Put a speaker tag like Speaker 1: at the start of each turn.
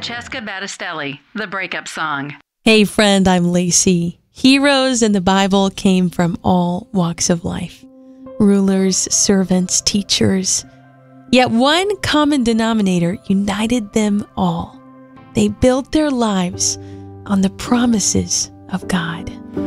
Speaker 1: Francesca Battistelli, The Breakup Song.
Speaker 2: Hey friend, I'm Lacey. Heroes in the Bible came from all walks of life. Rulers, servants, teachers. Yet one common denominator united them all. They built their lives on the promises of God.